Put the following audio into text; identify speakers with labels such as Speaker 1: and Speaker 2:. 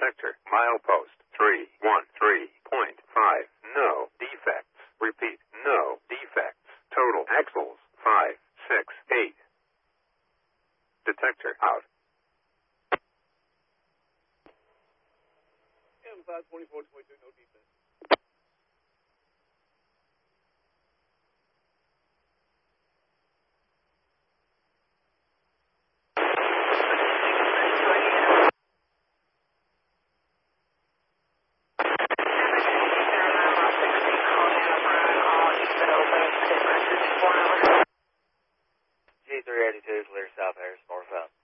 Speaker 1: Detector. Milepost 313.5. No defects. Repeat. No defects. Total axles 568. Detector out.
Speaker 2: M52422, no defects.
Speaker 3: G382, clear south Harris, northbound.